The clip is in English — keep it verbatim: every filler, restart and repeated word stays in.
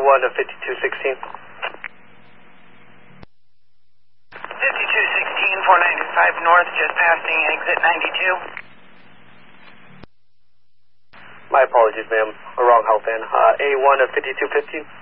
one of fifty-two sixteen. fifty-two sixteen, four ninety-five north, just passing exit ninety-two. My apologies, ma'am. A wrong health in. Uh, A one of fifty-two fifteen.